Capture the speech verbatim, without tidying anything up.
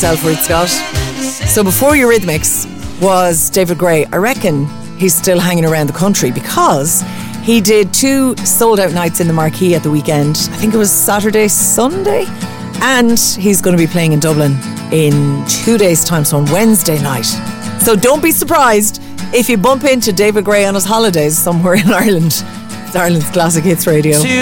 yourself, Ruth Scott. So before Eurythmics was David Gray. I reckon he's still hanging around the country because he did two sold-out nights in the Marquee at the weekend. I think it was Saturday, Sunday. And he's going to be playing in Dublin in two days' time, so on Wednesday night. So don't be surprised if you bump into David Gray on his holidays somewhere in Ireland. It's Ireland's Classic Hits Radio.